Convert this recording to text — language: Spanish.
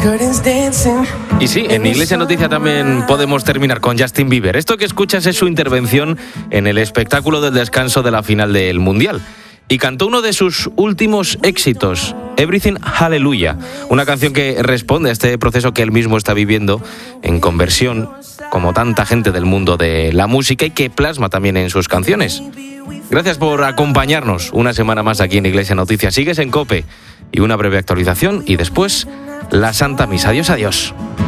Y sí, en Iglesia Noticia también podemos terminar con Justin Bieber. Esto que escuchas es su intervención en el espectáculo del descanso de la final del Mundial. Y cantó uno de sus últimos éxitos, Everything Hallelujah, una canción que responde a este proceso que él mismo está viviendo en conversión, como tanta gente del mundo de la música, y que plasma también en sus canciones. Gracias por acompañarnos una semana más aquí en Iglesia Noticia. Sigues en COPE y una breve actualización y después la Santa Misa. Adiós, adiós.